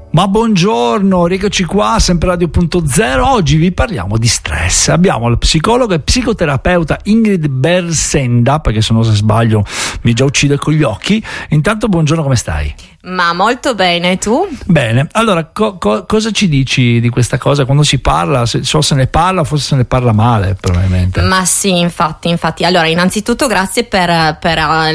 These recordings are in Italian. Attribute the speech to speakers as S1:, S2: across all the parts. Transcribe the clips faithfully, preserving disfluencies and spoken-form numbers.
S1: Ma buongiorno, rieccoci qua, sempre Radio Punto Zero. Oggi vi parliamo di stress. Abbiamo la psicologa e psicoterapeuta Ingrid Bersenda, perché se no se sbaglio mi già uccide con gli occhi. Intanto buongiorno, come stai?
S2: Ma molto bene, tu?
S1: Bene, allora co- co- cosa ci dici di questa cosa quando si parla? Se, so se ne parla, forse se ne parla male probabilmente.
S2: Ma sì, infatti, infatti. Allora, innanzitutto grazie per, per,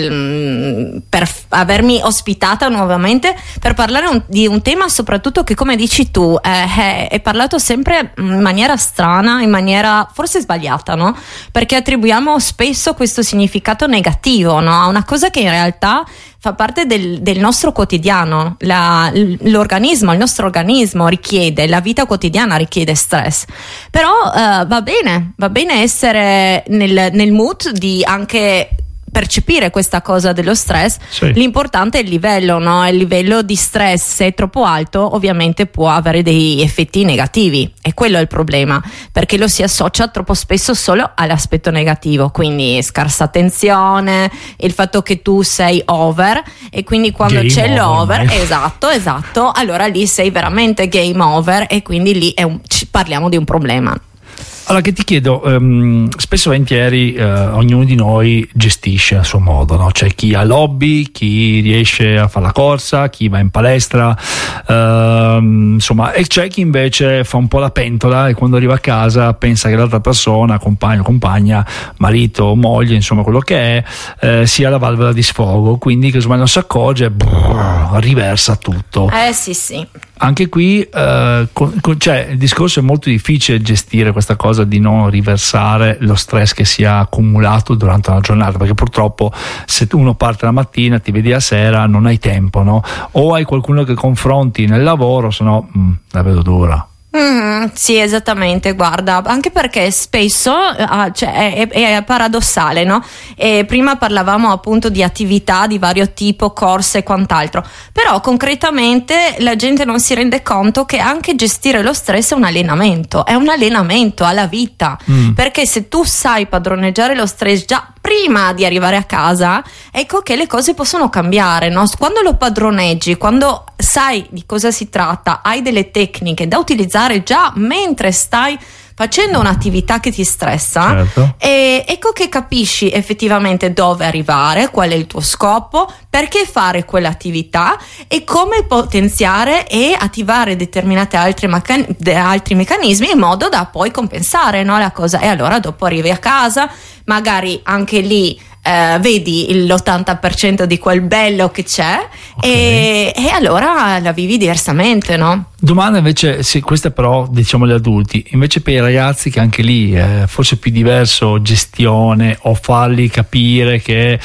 S2: uh, per avermi ospitata nuovamente per parlare un, di un tema soprattutto che, come dici tu, è, è parlato sempre in maniera strana, in maniera forse sbagliata, no? Perché attribuiamo spesso questo significato negativo, no? A una cosa che in realtà fa parte del, del nostro quotidiano. La, l'organismo, il nostro organismo richiede, la vita quotidiana richiede stress, però uh, va bene, va bene essere nel, nel mood di anche percepire questa cosa dello stress. Sì. L'importante è il livello, no? Il livello di stress, se è troppo alto, ovviamente può avere dei effetti negativi, e quello è il problema, perché lo si associa troppo spesso solo all'aspetto negativo, quindi scarsa attenzione, il fatto che tu sei over, e quindi quando game c'è l'over, over, esatto, esatto, allora lì sei veramente game over, e quindi lì è un, parliamo di un problema.
S1: Allora, che ti chiedo, um, spesso e volentieri uh, ognuno di noi gestisce a suo modo, no? C'è chi ha l'hobby, chi riesce a fare la corsa, chi va in palestra, uh, insomma, e c'è chi invece fa un po' la pentola e quando arriva a casa pensa che l'altra persona, compagno, compagna, marito, moglie, insomma quello che è, eh, sia la valvola di sfogo, quindi che insomma non si accorge, brrr, riversa tutto.
S2: Eh sì sì.
S1: Anche qui eh, con, con, cioè, il discorso è molto difficile gestire questa cosa di non riversare lo stress che si è accumulato durante una giornata, perché purtroppo se uno parte la mattina, ti vedi la sera, non hai tempo, no? O hai qualcuno che confronti nel lavoro, se no mh, la vedo dura.
S2: Mm, sì, esattamente, guarda, anche perché spesso uh, cioè, è, è paradossale, no? E prima parlavamo appunto di attività di vario tipo, corse e quant'altro, però concretamente la gente non si rende conto che anche gestire lo stress è un allenamento, è un allenamento alla vita, mm. perché se tu sai padroneggiare lo stress già prima di arrivare a casa, ecco che le cose possono cambiare, no? Quando lo padroneggi, quando sai di cosa si tratta, hai delle tecniche da utilizzare già mentre stai facendo un'attività che ti stressa, certo. E ecco che capisci effettivamente dove arrivare, qual è il tuo scopo, perché fare quell'attività e come potenziare e attivare determinate altre mecan- altri meccanismi in modo da poi compensare, no, la cosa. E allora dopo arrivi a casa, magari anche lì eh, vedi l'ottanta per cento di quel bello che c'è, okay. e, e allora la vivi diversamente, no?
S1: Domanda invece, sì, questa però diciamo gli adulti, invece per i ragazzi che anche lì è eh, forse più diverso gestione o farli capire che,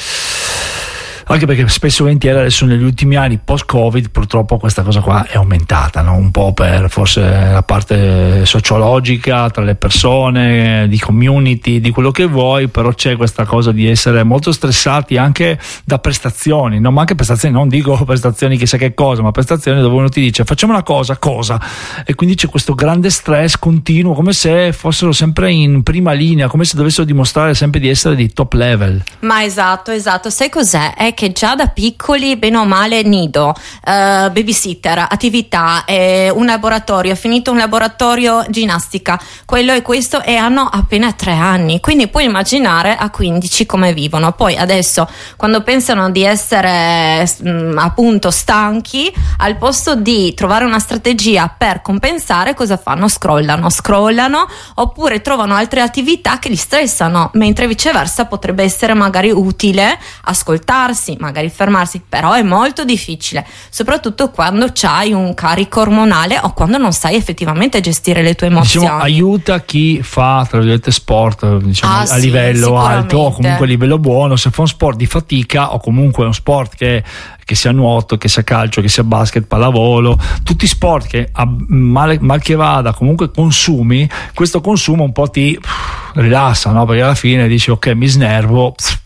S1: anche perché spesso e volentieri adesso negli ultimi anni post-Covid purtroppo questa cosa qua è aumentata, no? Un po' per forse la parte sociologica tra le persone, di community, di quello che vuoi, però c'è questa cosa di essere molto stressati anche da prestazioni, no? Ma anche prestazioni, non dico prestazioni chissà che cosa, ma prestazioni dove uno ti dice facciamo una cosa, cosa? E quindi c'è questo grande stress continuo, come se fossero sempre in prima linea, come se dovessero dimostrare sempre di essere di top level.
S2: Ma esatto, esatto, sai cos'è? È che già da piccoli, bene o male, nido, uh, babysitter, attività, eh, un laboratorio, finito un laboratorio ginnastica, quello e questo, e hanno appena tre anni, quindi puoi immaginare a quindici come vivono. Poi adesso quando pensano di essere mh, appunto stanchi, al posto di trovare una strategia per compensare, cosa fanno? Scrollano, scrollano oppure trovano altre attività che li stressano, mentre viceversa potrebbe essere magari utile ascoltarsi, magari fermarsi, però è molto difficile, soprattutto quando c'hai un carico ormonale o quando non sai effettivamente gestire le tue emozioni.
S1: Diciamo, aiuta chi fa tra virgolette sport, diciamo,
S2: ah,
S1: a
S2: sì,
S1: livello alto o comunque a livello buono. Se fa un sport di fatica o comunque uno sport che, che sia nuoto, che sia calcio, che sia basket, pallavolo, tutti sport che a mal, mal che vada comunque consumi, questo consumo un po' ti pff, rilassa, no? Perché alla fine dici ok, mi snervo, pff,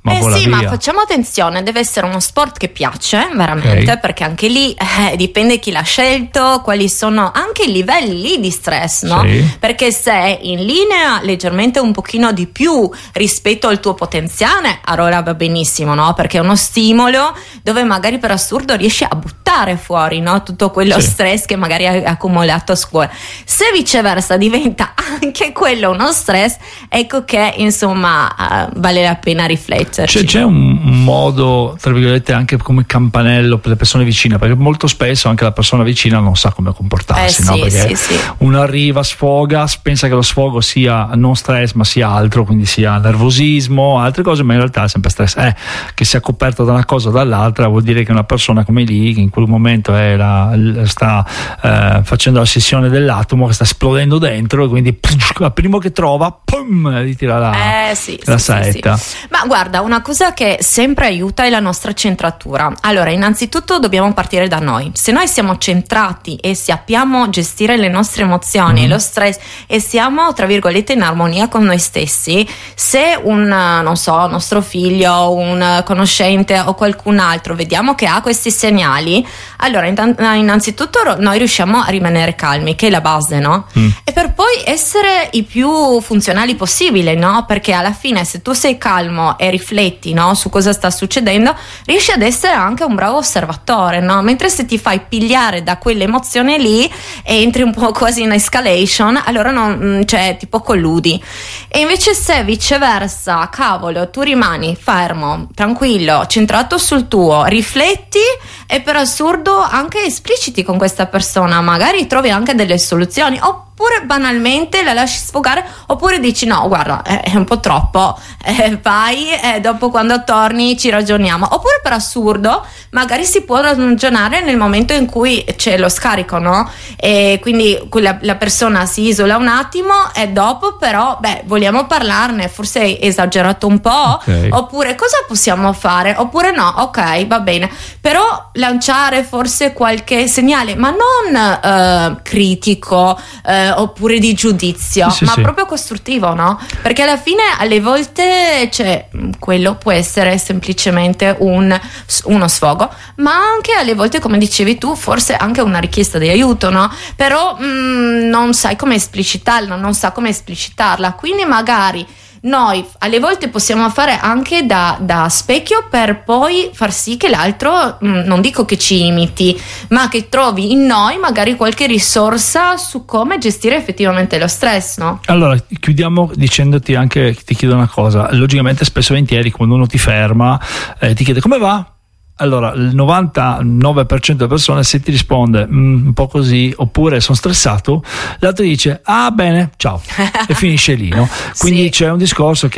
S1: ma
S2: eh
S1: vola
S2: sì,
S1: via.
S2: ma facciamo attenzione, deve essere uno sport che piace veramente,
S1: Okay.
S2: perché anche lì eh, dipende chi l'ha scelto, quali sono anche i livelli di stress, no?
S1: Sì.
S2: Perché se è in linea leggermente un pochino di più rispetto al tuo potenziale, allora va benissimo, no? Perché è uno stimolo dove magari per assurdo riesci a buttare fuori, no? Tutto quello
S1: Sì.
S2: stress che magari hai accumulato a scuola. Se viceversa diventa anche quello uno stress, ecco che insomma eh, vale la pena rifletterci.
S1: C'è, c'è un, un modo, tra virgolette, anche come campanello per le persone vicine, perché molto spesso anche la persona vicina non sa come comportarsi,
S2: Eh,
S1: no?
S2: sì,
S1: Perché
S2: sì, sì.
S1: uno arriva, sfoga, pensa che lo sfogo sia non stress ma sia altro, quindi sia nervosismo, altre cose, ma in realtà è sempre stress. Eh, che sia coperto da una cosa o dall'altra vuol dire che una persona come lì, che in quel momento è la, sta eh, facendo la sessione dell'atomo, che sta esplodendo dentro, e quindi al primo che trova, pum, gli tira la,
S2: Eh, sì,
S1: la
S2: sì,
S1: saetta.
S2: sì, sì. Ma guarda, una cosa che sempre aiuta è la nostra centratura. Allora, innanzitutto dobbiamo partire da noi. Se noi siamo centrati e sappiamo gestire le nostre emozioni,
S1: Mm.
S2: lo stress, e siamo, tra virgolette, in armonia con noi stessi, se un, non so, nostro figlio, un conoscente o qualcun altro vediamo che ha questi segnali, allora intan- innanzitutto noi riusciamo a rimanere calmi, che è la base, no?
S1: Mm.
S2: E per poi essere i più funzionali possibile, no? Perché alla fine se tu sei calmo e rifletti, no, su cosa sta succedendo, riesci ad essere anche un bravo osservatore, no? Mentre se ti fai pigliare da quell'emozione lì e entri un po' quasi in escalation, allora non, cioè tipo colludi. E invece se viceversa, cavolo, tu rimani fermo, tranquillo, centrato sul tuo, rifletti e per assurdo anche espliciti con questa persona, magari trovi anche delle soluzioni, oppure banalmente la lasci sfogare, oppure dici no, guarda, è, è un po' troppo, eh, vai e dopo quando torni ci ragioniamo, oppure per assurdo magari si può ragionare nel momento in cui c'è lo scarico, no? E quindi quella, la persona si isola un attimo e dopo però, beh, vogliamo parlarne, forse hai esagerato un po',
S1: Ok.
S2: oppure cosa possiamo fare, oppure no, ok, va bene, però lanciare forse qualche segnale, ma non eh, critico eh, oppure di giudizio,
S1: Sì, sì,
S2: ma
S1: sì.
S2: proprio costruttivo, no? Perché alla fine alle volte, cioè, quello può essere semplicemente un, uno sfogo, ma anche alle volte, come dicevi tu, forse anche una richiesta di aiuto, no? Però mh, non sai come esplicitarla, non sa come esplicitarla, quindi magari noi alle volte possiamo fare anche da, da specchio per poi far sì che l'altro, mh, non dico che ci imiti, ma che trovi in noi magari qualche risorsa su come gestire effettivamente lo stress, no?
S1: Allora, chiudiamo dicendoti anche, ti chiedo una cosa. Logicamente spesso e volentieri quando uno ti ferma, eh, ti chiede come va? Allora, il novantanove per cento delle persone, se ti risponde "Mm, un po' così", oppure sono stressato, l'altro dice ah bene, ciao, e finisce lì, no? Quindi
S2: Sì.
S1: c'è un discorso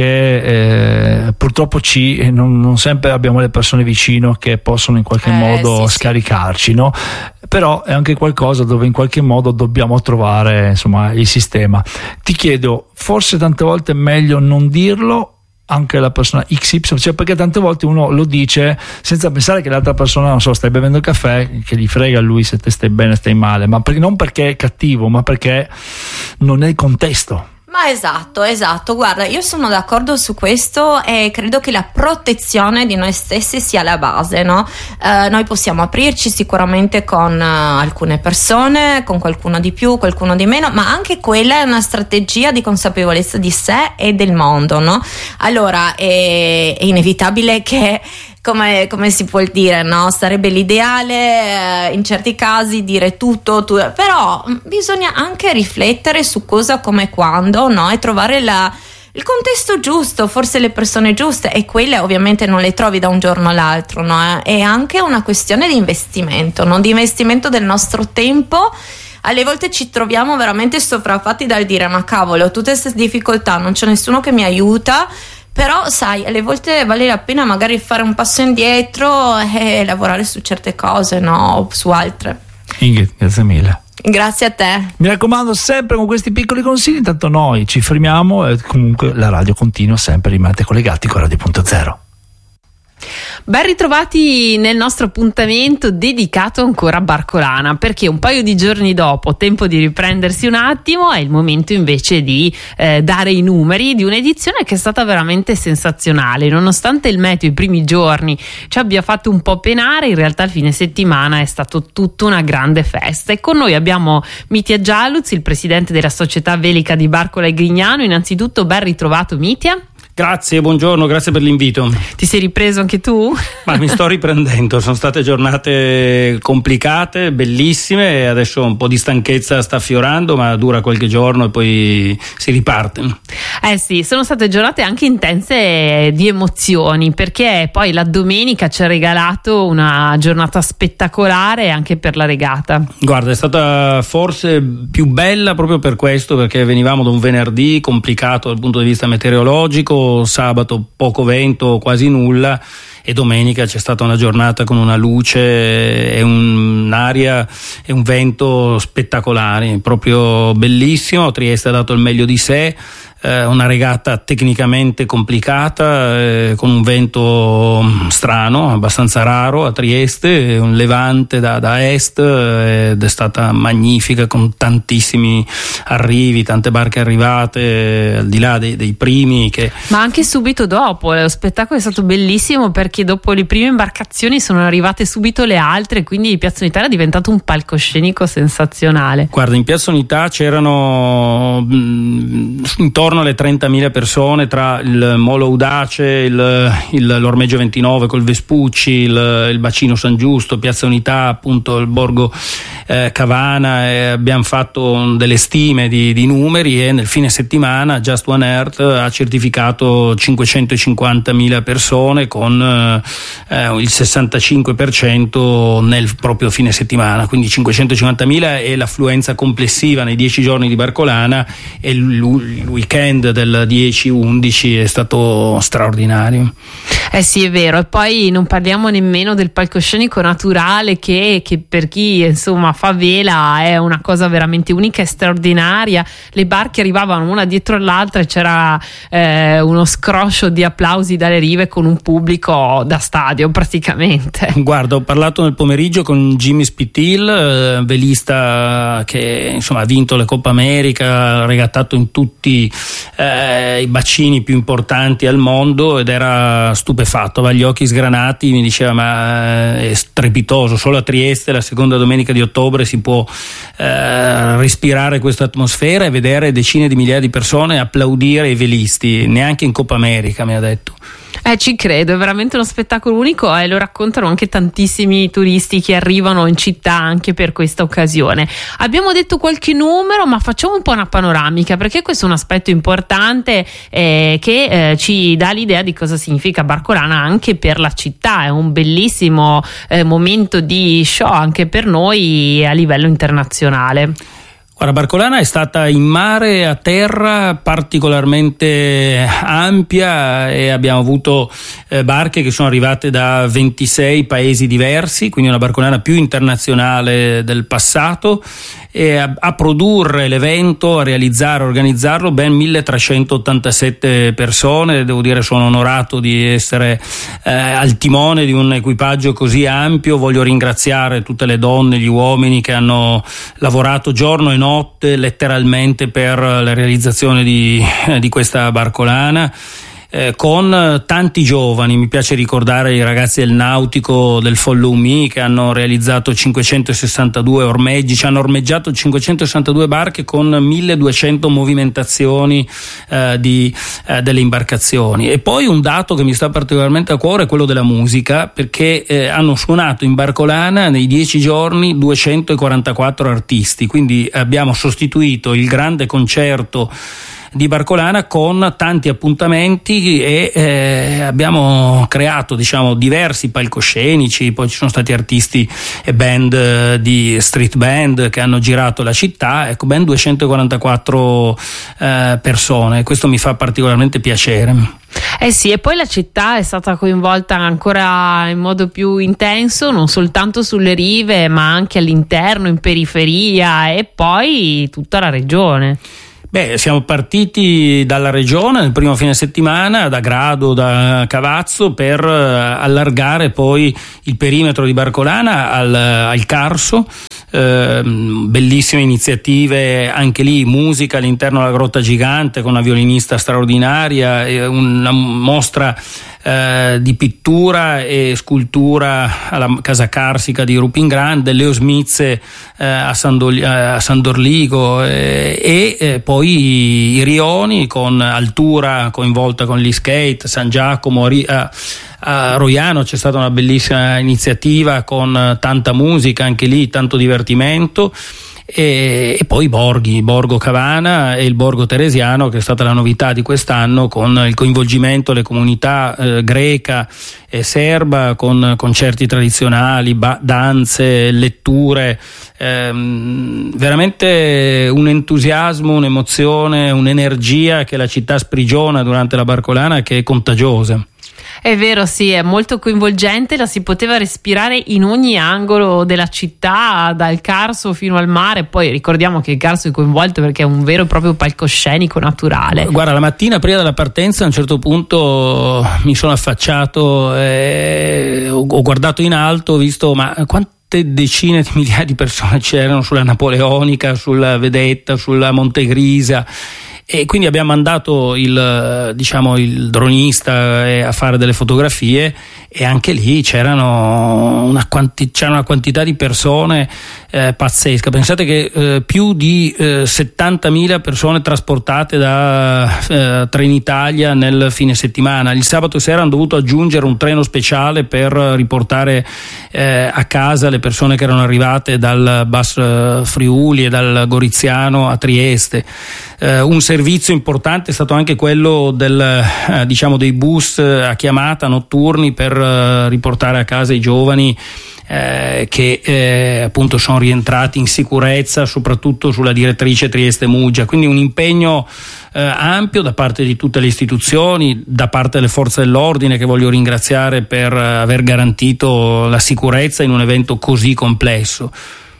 S1: che eh, purtroppo ci non, non sempre abbiamo le persone vicino che possono in qualche
S2: Eh,
S1: modo
S2: sì, sì.
S1: scaricarci, no? Però è anche qualcosa dove in qualche modo dobbiamo trovare, insomma, il sistema. Ti chiedo, forse tante volte è meglio non dirlo anche alla persona X Y, cioè perché tante volte uno lo dice senza pensare che l'altra persona, non so, stai bevendo il caffè, che gli frega a lui se te stai bene, stai male, ma per, non perché è cattivo, ma perché non è il contesto.
S2: Ma esatto, esatto, guarda, io sono d'accordo su questo e credo che la protezione di noi stessi sia la base, no? Eh, noi possiamo aprirci sicuramente con eh, alcune persone, con qualcuno di più, qualcuno di meno, ma anche quella è una strategia di consapevolezza di sé e del mondo, no? Allora è, è inevitabile che Come, come si può dire, no? Sarebbe l'ideale eh, in certi casi dire tutto, tu, però mh, bisogna anche riflettere su cosa, come, quando, no? E trovare la, il contesto giusto, forse le persone giuste, e quelle ovviamente non le trovi da un giorno all'altro, no? È anche una questione di investimento, no? Di investimento del nostro tempo. Alle volte ci troviamo veramente sopraffatti dal dire ma cavolo, tutte queste difficoltà, non c'è nessuno che mi aiuta. Però sai, alle volte vale la pena magari fare un passo indietro e lavorare su certe cose, no? O su altre.
S1: Ingrid, grazie mille.
S2: Grazie a te.
S1: Mi raccomando, sempre con questi piccoli consigli, intanto noi ci fermiamo e comunque la radio continua sempre, rimanete collegati con Radio Punto Zero.
S3: Ben ritrovati nel nostro appuntamento dedicato ancora a Barcolana, perché un paio di giorni dopo, tempo di riprendersi un attimo, è il momento invece di eh, dare i numeri di un'edizione che è stata veramente sensazionale. Nonostante il meteo i primi giorni ci abbia fatto un po' penare, in realtà il fine settimana è stato tutta una grande festa, e con noi abbiamo Mitja Gialluz, il presidente della società velica di Barcola e Grignano. Innanzitutto ben ritrovato, Mitja.
S4: Grazie, buongiorno, grazie per l'invito.
S3: Ti sei ripreso anche tu?
S4: Ma mi sto riprendendo, sono state giornate complicate, bellissime, e adesso un po' di stanchezza sta affiorando, ma dura qualche giorno e poi si riparte.
S3: Eh sì, sono state giornate anche intense di emozioni, perché poi la domenica ci ha regalato una giornata spettacolare anche per la regata.
S4: Guarda, è stata forse più bella proprio per questo, perché venivamo da un venerdì complicato dal punto di vista meteorologico, sabato poco vento, quasi nulla, e domenica c'è stata una giornata con una luce e un'aria e un vento spettacolari, proprio bellissimo. Trieste ha dato il meglio di sé. Eh, una regata tecnicamente complicata, eh, con un vento strano, abbastanza raro a Trieste, un levante da, da est, eh, ed è stata magnifica, con tantissimi arrivi, tante barche arrivate, eh, al di là dei, dei primi che...
S3: Ma anche subito dopo, lo spettacolo è stato bellissimo, perché dopo le prime imbarcazioni sono arrivate subito le altre, quindi Piazza Unità era diventato un palcoscenico sensazionale.
S4: Guarda, in Piazza Unità c'erano mh, intorno alle trentamila persone, tra il Molo Audace, il, il, l'Ormeggio ventinove col Vespucci, il, il Bacino San Giusto, Piazza Unità, appunto il Borgo eh, Cavana, e abbiamo fatto delle stime di, di numeri, e nel fine settimana Just One Earth ha certificato cinquecentocinquantamila persone, con eh, il sessantacinque per cento nel proprio fine settimana, quindi cinquecentocinquantamila, e l'affluenza complessiva nei dieci giorni di Barcolana e il weekend del dieci undici è stato straordinario.
S3: Eh sì, è vero, e poi non parliamo nemmeno del palcoscenico naturale che, che per chi insomma fa vela è una cosa veramente unica e straordinaria. Le barche arrivavano una dietro l'altra e c'era eh, uno scroscio di applausi dalle rive, con un pubblico da stadio praticamente.
S4: Guarda, ho parlato nel pomeriggio con Jimmy Spithill, eh, velista che insomma ha vinto le Coppa America, ha regattato in tutti Eh, i bacini più importanti al mondo, ed era stupefatto, aveva gli occhi sgranati, mi diceva ma è strepitoso, solo a Trieste la seconda domenica di ottobre si può eh, respirare questa atmosfera e vedere decine di migliaia di persone applaudire i velisti, neanche in Coppa America, mi ha detto.
S3: Eh, ci credo, è veramente uno spettacolo unico, e lo raccontano anche tantissimi turisti che arrivano in città anche per questa occasione. Abbiamo detto qualche numero, ma facciamo un po' una panoramica, perché questo è un aspetto importante eh, che eh, ci dà l'idea di cosa significa Barcolana anche per la città. È un bellissimo eh, momento di show anche per noi a livello internazionale.
S4: Guarda, Barcolana è stata in mare e a terra particolarmente ampia, e abbiamo avuto eh, barche che sono arrivate da ventisei paesi diversi, quindi una Barcolana più internazionale del passato, e a, a produrre l'evento, a realizzare, a organizzarlo ben milletrecentottantasette persone. Devo dire, sono onorato di essere eh, al timone di un equipaggio così ampio. Voglio ringraziare tutte le donne, gli uomini che hanno lavorato giorno e notte letteralmente per la realizzazione di, di questa Barcolana, eh, con tanti giovani. Mi piace ricordare i ragazzi del nautico del Follow Me, che hanno realizzato cinquecentosessantadue ormeggi, ci hanno ormeggiato cinquecentosessantadue barche con milleduecento movimentazioni eh, di, eh, delle imbarcazioni. E poi un dato che mi sta particolarmente a cuore è quello della musica, perché eh, hanno suonato in Barcolana nei dieci giorni duecentoquarantaquattro artisti, quindi abbiamo sostituito il grande concerto di Barcolana con tanti appuntamenti, e eh, abbiamo creato, diciamo, diversi palcoscenici. Poi ci sono stati artisti e band eh, di street band che hanno girato la città, ecco, ben duecentoquarantaquattro eh, persone. Questo mi fa particolarmente piacere.
S3: Eh sì, e poi la città è stata coinvolta ancora in modo più intenso, non soltanto sulle rive, ma anche all'interno, in periferia, e poi tutta la regione.
S4: Beh, siamo partiti dalla regione nel primo fine settimana, da Grado, da Cavazzo, per allargare poi il perimetro di Barcolana al, al Carso. Eh, bellissime iniziative anche lì, musica all'interno della Grotta Gigante con una violinista straordinaria, e una mostra eh, di pittura e scultura alla Casa Carsica di Rupingrande, le osmize eh, a, San Dol- a San Dorligo eh, e eh, poi i rioni con Altura coinvolta con gli skate, San Giacomo, a, a A Roiano c'è stata una bellissima iniziativa con tanta musica, anche lì tanto divertimento, e, e poi Borghi, Borgo Cavana e il Borgo Teresiano, che è stata la novità di quest'anno, con il coinvolgimento delle comunità eh, greca e serba, con concerti tradizionali, ba- danze, letture, ehm, veramente un entusiasmo, un'emozione, un'energia che la città sprigiona durante la Barcolana, che è contagiosa.
S3: È vero, sì, è molto coinvolgente, la si poteva respirare in ogni angolo della città, dal Carso fino al mare. Poi ricordiamo che il Carso è coinvolto perché è un vero e proprio palcoscenico naturale.
S4: Guarda, la mattina prima della partenza a un certo punto mi sono affacciato e ho, ho guardato in alto, ho visto ma quante decine di migliaia di persone c'erano sulla Napoleonica, sulla Vedetta, sulla Montegrisa. E quindi abbiamo mandato il, diciamo, il dronista a fare delle fotografie, e anche lì c'erano una, quanti, c'era una quantità di persone eh, pazzesca. Pensate che eh, più di eh, settantamila persone trasportate da eh, Trenitalia nel fine settimana. Il sabato sera hanno dovuto aggiungere un treno speciale per riportare eh, a casa le persone che erano arrivate dal Bus Friuli e dal Goriziano a Trieste. Eh, un servizio importante è stato anche quello del, eh, diciamo dei bus a chiamata notturni per eh, riportare a casa i giovani eh, che eh, appunto sono rientrati in sicurezza, soprattutto sulla direttrice Trieste-Muggia. Quindi un impegno eh, ampio da parte di tutte le istituzioni, da parte delle forze dell'ordine, che voglio ringraziare per aver garantito la sicurezza in un evento così complesso.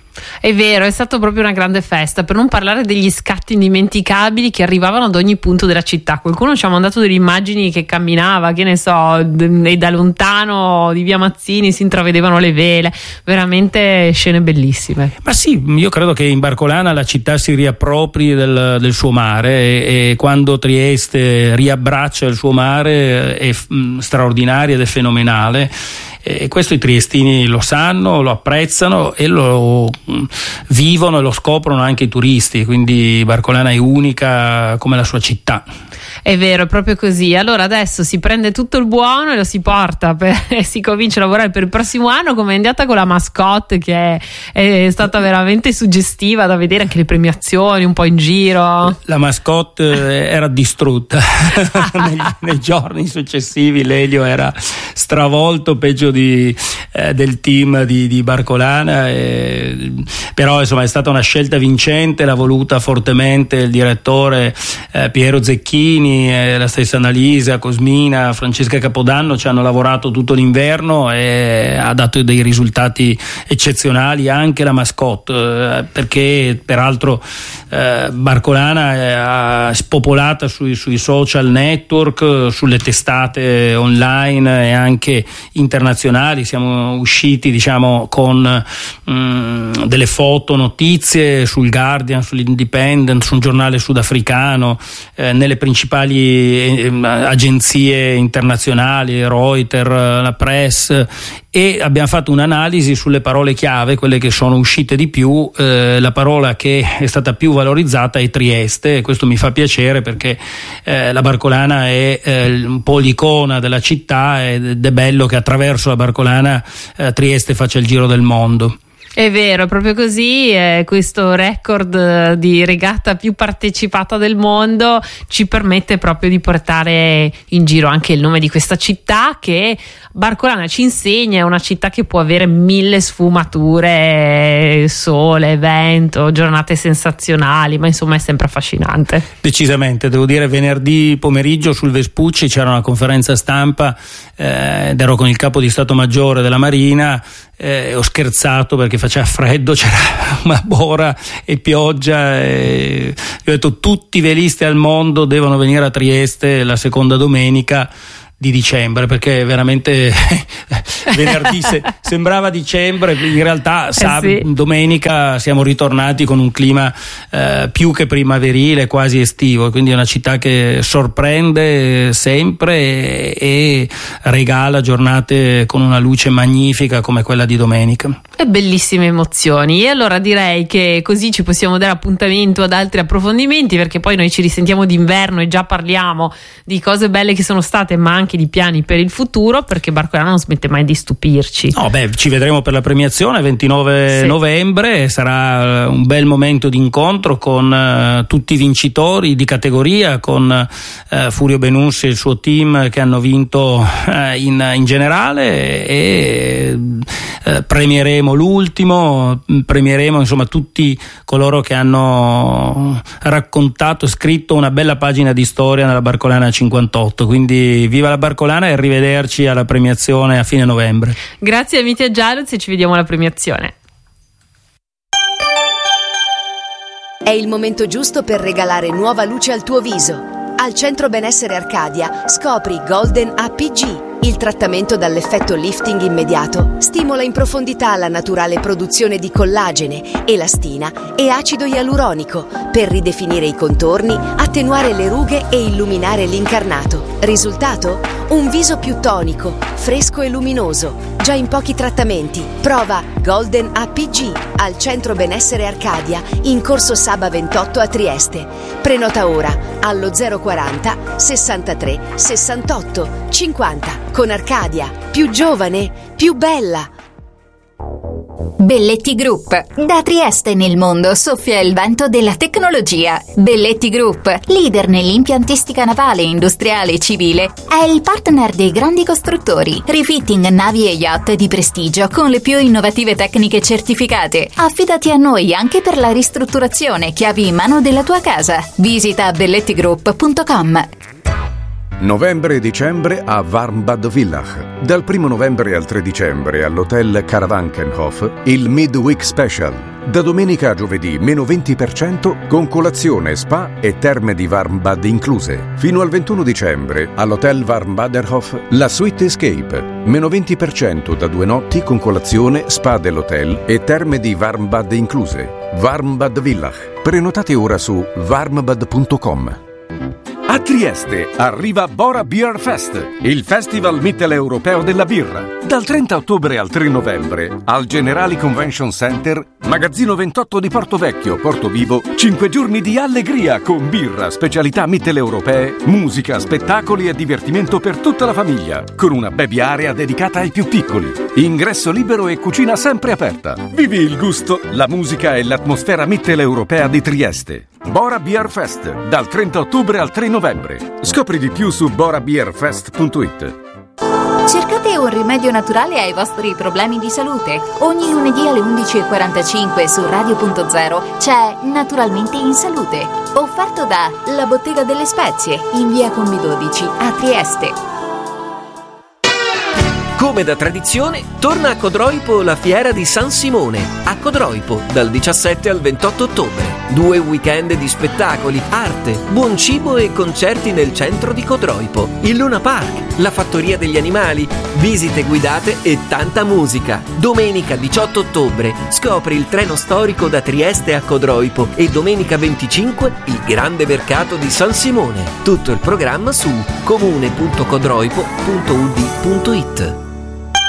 S3: È vero, è stato proprio una grande festa, per non parlare degli scatti indimenticabili che arrivavano ad ogni punto della città. Qualcuno ci ha mandato delle immagini che camminava, che ne so, e da lontano di via Mazzini si intravedevano le vele, veramente scene bellissime.
S4: Ma sì, io credo che in Barcolana la città si riappropri del, del suo mare, e, e quando Trieste riabbraccia il suo mare è mh, straordinaria ed è fenomenale. E questo i triestini lo sanno, lo apprezzano e lo vivono e lo scoprono anche i turisti, quindi Barcolana è unica come la sua città.
S3: È vero, è proprio così. Allora adesso si prende tutto il buono e lo si porta per, e si comincia a lavorare per il prossimo anno. Come è andata con la mascotte, che è, è stata veramente suggestiva da vedere, anche le premiazioni un po' in giro.
S4: La mascotte era distrutta nei, nei giorni successivi. Lelio era stravolto, peggio di, eh, del team di, di Barcolana, eh, però insomma è stata una scelta vincente, l'ha voluta fortemente il direttore eh, Piero Zecchini, eh, la stessa Annalisa, Cosmina, Francesca Capodanno ci hanno lavorato tutto l'inverno e ha dato dei risultati eccezionali anche la mascotte, eh, perché peraltro eh, Barcolana è spopolata sui, sui social network, sulle testate online e anche internazionali. Siamo usciti diciamo con mh, delle foto, notizie sul Guardian, sull'Independent, su un giornale sudafricano, eh, nelle principali eh, agenzie internazionali, Reuters, la Press, e abbiamo fatto un'analisi sulle parole chiave, quelle che sono uscite di più. Eh, la parola che è stata più valorizzata è Trieste, e questo mi fa piacere perché eh, la Barcolana è eh, un po' l'icona della città, ed è bello che attraverso la Barcolana eh, Trieste faccia il giro del mondo.
S3: È vero, è proprio così. Eh, questo record di regata più partecipata del mondo ci permette proprio di portare in giro anche il nome di questa città, che Barcolana ci insegna è una città che può avere mille sfumature, sole, vento, giornate sensazionali, ma insomma è sempre affascinante.
S4: Decisamente, devo dire, venerdì pomeriggio sul Vespucci c'era una conferenza stampa eh, ed ero con il capo di Stato Maggiore della Marina, eh, ho scherzato perché faceva freddo, c'era una bora e pioggia, e ho detto tutti i velisti al mondo devono venire a Trieste la seconda domenica di dicembre, perché veramente venerdì se, sembrava dicembre, in realtà sab- eh sì. domenica siamo ritornati con un clima eh, più che primaverile, quasi estivo, quindi è una città che sorprende sempre e, e regala giornate con una luce magnifica come quella di domenica.
S3: E bellissime emozioni. E allora direi che così ci possiamo dare appuntamento ad altri approfondimenti, perché poi noi ci risentiamo d'inverno e già parliamo di cose belle che sono state, ma anche di piani per il futuro, perché Barcolana non smette mai di stupirci.
S4: No, beh, ci vedremo per la premiazione ventinove sì. novembre, sarà un bel momento di incontro con uh, tutti i vincitori di categoria, con uh, Furio Benussi e il suo team che hanno vinto uh, in, in generale, e uh, premieremo l'ultimo, premieremo insomma tutti coloro che hanno raccontato, scritto una bella pagina di storia nella Barcolana cinquantotto, quindi viva la Barcolana e arrivederci alla premiazione a fine novembre.
S3: Grazie a Mitja Gialuz e ci vediamo alla premiazione.
S5: È il momento giusto per regalare nuova luce al tuo viso. Al Centro Benessere Arcadia scopri Golden A P G. Il trattamento dall'effetto lifting immediato stimola in profondità la naturale produzione di collagene, elastina e acido ialuronico per ridefinire i contorni, attenuare le rughe e illuminare l'incarnato. Risultato? Un viso più tonico, fresco e luminoso. Già in pochi trattamenti. Prova Golden A P G al Centro Benessere Arcadia in Corso Saba ventotto a Trieste. Prenota ora allo zero quaranta sessantatré sessantotto cinquanta. Con Arcadia, più giovane, più bella.
S6: Belletti Group. Da Trieste nel mondo soffia il vento della tecnologia. Belletti Group, leader nell'impiantistica navale, industriale e civile, è il partner dei grandi costruttori. Refitting navi e yacht di prestigio con le più innovative tecniche certificate. Affidati a noi anche per la ristrutturazione, chiavi in mano della tua casa. Visita belletti group punto com.
S7: Novembre e dicembre a Warmbad Villach. Dal primo novembre al tre dicembre all'hotel Karawankenhof il Midweek Special. Da domenica a giovedì meno venti per cento con colazione, spa e terme di Warmbad incluse. Fino al ventuno dicembre all'hotel Warmbaderhof la Suite Escape. Meno venti per cento da due notti con colazione, spa dell'hotel e terme di Warmbad incluse. Warmbad Villach. Prenotate ora su warmbad punto com. A Trieste arriva Bora Beer Fest, il festival mitteleuropeo della birra. Dal trenta ottobre al tre novembre al Generali Convention Center, magazzino ventotto di Portovecchio, Portovivo, cinque giorni di allegria con birra, specialità mitteleuropee, musica, spettacoli e divertimento per tutta la famiglia, con una baby area dedicata ai più piccoli. Ingresso libero e cucina sempre aperta. Vivi il gusto, la musica e l'atmosfera mitteleuropea di Trieste. Bora Beer Fest, dal trenta ottobre al tre novembre. Scopri di più su bora beer fest punto it.
S6: Cercate un rimedio naturale ai vostri problemi di salute? Ogni lunedì alle undici e quarantacinque su Radio Punto Zero c'è Naturalmente in Salute, offerto da La Bottega delle Spezie in via Combi dodici a Trieste.
S8: Come da tradizione, torna a Codroipo la fiera di San Simone, a Codroipo dal diciassette al ventotto ottobre. Due weekend di spettacoli, arte, buon cibo e concerti nel centro di Codroipo. Il Luna Park, la fattoria degli animali, visite guidate e tanta musica. Domenica diciotto ottobre scopri il treno storico da Trieste a Codroipo e domenica venticinque il grande mercato di San Simone. Tutto il programma su comune punto codroipo punto u d punto it.